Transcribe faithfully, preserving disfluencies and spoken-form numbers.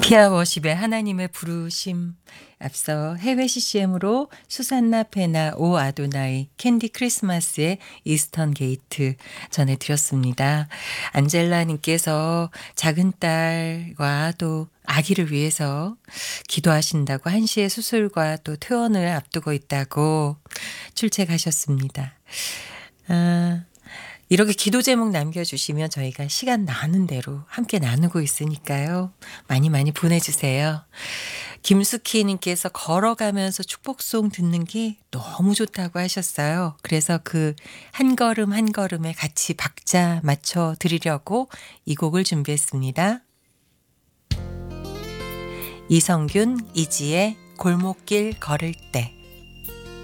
피아워십의 하나님의 부르심. 앞서 해외 씨씨엠으로 수산나 페나 오 아도나이, 캔디 크리스마스의 이스턴 게이트 전해드렸습니다. 안젤라님께서 작은 딸과 또 아기를 위해서 기도하신다고 한시의 수술과 또 퇴원을 앞두고 있다고 출첵하셨습니다. 아, 이렇게 기도 제목 남겨주시면 저희가 시간 나는 대로 함께 나누고 있으니까요. 많이 많이 보내주세요. 김수키님께서 걸어가면서 축복송 듣는 게 너무 좋다고 하셨어요. 그래서 그 한 걸음 한 걸음에 같이 박자 맞춰 드리려고 이 곡을 준비했습니다. 이성균, 이지의 골목길 걸을 때.